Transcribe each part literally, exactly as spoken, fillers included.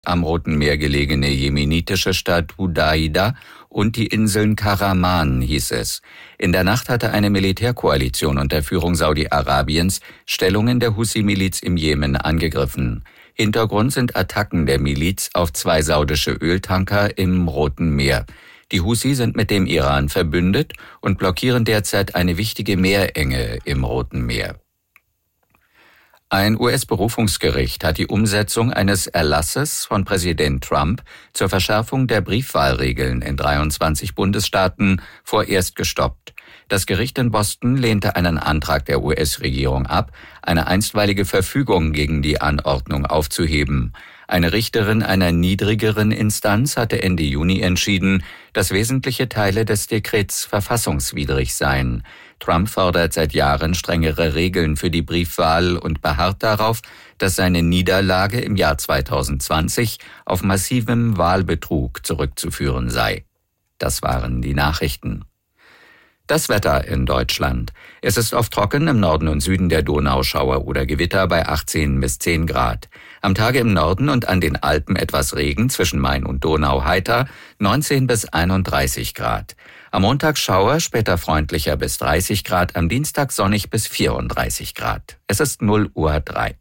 am Roten Meer gelegene jemenitische Stadt Hudaida und die Inseln Karaman, hieß es. In der Nacht hatte eine Militärkoalition unter Führung Saudi-Arabiens Stellungen der Husi-Miliz im Jemen angegriffen. Hintergrund sind Attacken der Miliz auf zwei saudische Öltanker im Roten Meer. Die Husi sind mit dem Iran verbündet und blockieren derzeit eine wichtige Meerenge im Roten Meer. Ein U S-Berufungsgericht hat die Umsetzung eines Erlasses von Präsident Trump zur Verschärfung der Briefwahlregeln in dreiundzwanzig Bundesstaaten vorerst gestoppt. Das Gericht in Boston lehnte einen Antrag der U S-Regierung ab, eine einstweilige Verfügung gegen die Anordnung aufzuheben. Eine Richterin einer niedrigeren Instanz hatte Ende Juni entschieden, dass wesentliche Teile des Dekrets verfassungswidrig seien. Trump fordert seit Jahren strengere Regeln für die Briefwahl und beharrt darauf, dass seine Niederlage im Jahr zweitausendzwanzig auf massivem Wahlbetrug zurückzuführen sei. Das waren die Nachrichten. Das Wetter in Deutschland. Es ist oft trocken, im Norden und Süden der Donau Schauer oder Gewitter bei achtzehn bis zehn Grad. Am Tage im Norden und an den Alpen etwas Regen, zwischen Main und Donau heiter, neunzehn bis einunddreißig Grad. Am Montag Schauer, später freundlicher bis dreißig Grad, am Dienstag sonnig bis vierunddreißig Grad. Es ist null Uhr drei.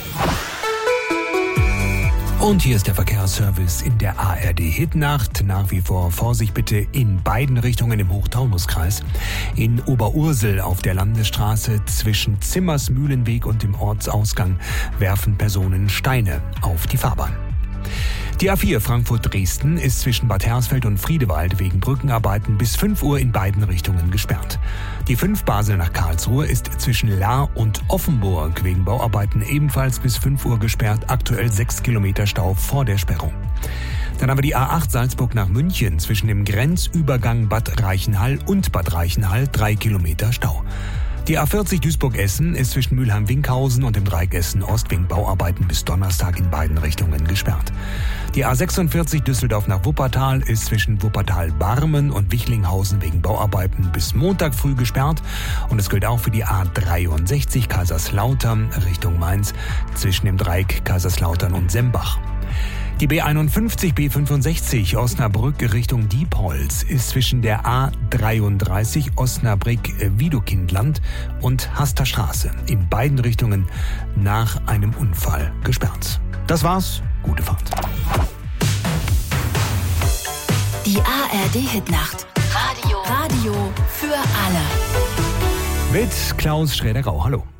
Und hier ist der Verkehrsservice in der A R D-Hitnacht. Nach wie vor Vorsicht bitte in beiden Richtungen im Hochtaunuskreis. In Oberursel auf der Landesstraße zwischen Zimmersmühlenweg und dem Ortsausgang werfen Personen Steine auf die Fahrbahn. Die A vier Frankfurt-Dresden ist zwischen Bad Hersfeld und Friedewald wegen Brückenarbeiten bis fünf Uhr in beiden Richtungen gesperrt. Die fünf Basel nach Karlsruhe ist zwischen Lahr und Offenburg wegen Bauarbeiten ebenfalls bis fünf Uhr gesperrt, aktuell sechs Kilometer Stau vor der Sperrung. Dann haben wir die A acht Salzburg nach München zwischen dem Grenzübergang Bad Reichenhall und Bad Reichenhall drei Kilometer Stau. Die A vierzig Duisburg-Essen ist zwischen Mülheim-Winkhausen und dem Dreieck Essen-Ost wegen Bauarbeiten bis Donnerstag in beiden Richtungen gesperrt. Die A sechsundvierzig Düsseldorf nach Wuppertal ist zwischen Wuppertal-Barmen und Wichlinghausen wegen Bauarbeiten bis Montag früh gesperrt. Und es gilt auch für die A dreiundsechzig Kaiserslautern Richtung Mainz zwischen dem Dreieck Kaiserslautern und Sembach. Die B einundfünfzig B fünfundsechzig Osnabrück Richtung Diepholz ist zwischen der A dreiunddreißig Osnabrück-Wiedekindland und Haster Straße in beiden Richtungen nach einem Unfall gesperrt. Das war's. Gute Fahrt. Die A R D-Hitnacht. Radio. Radio für alle. Mit Klaus Schräder-Grau. Hallo.